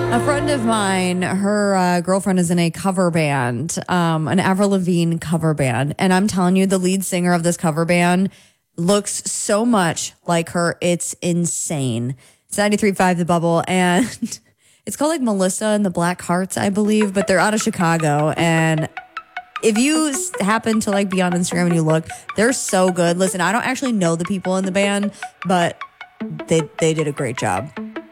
A friend of mine, her girlfriend is in a cover band, an Avril Lavigne cover band. And I'm telling you, the lead singer of this cover band looks so much like her. It's insane. It's 93.5 The Bubble. And it's called like Melissa and the Black Hearts, I believe. But they're out of Chicago. And if you happen to like be on Instagram and you look, they're so good. Listen, I don't actually know the people in the band, but they did a great job.